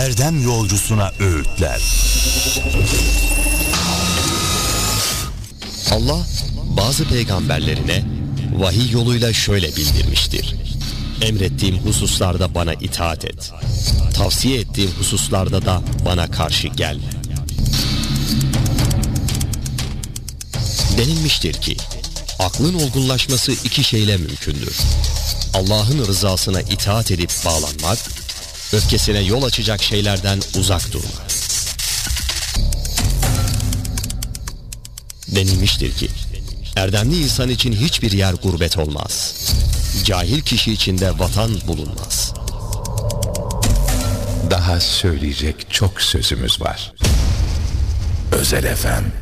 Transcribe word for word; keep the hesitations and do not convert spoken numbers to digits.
erdem yolcusuna öğütler. Allah bazı peygamberlerine vahiy yoluyla şöyle bildirmiştir: emrettiğim hususlarda bana itaat et, tavsiye ettiğim hususlarda da bana karşı gelme. Denilmiştir ki aklın olgunlaşması iki şeyle mümkündür: Allah'ın rızasına itaat edip bağlanmak, öfkesine yol açacak şeylerden uzak durmak. Denilmiştir ki erdemli insan için hiçbir yer gurbet olmaz, cahil kişi için de vatan bulunmaz. Daha söyleyecek çok sözümüz var. Özel Efem.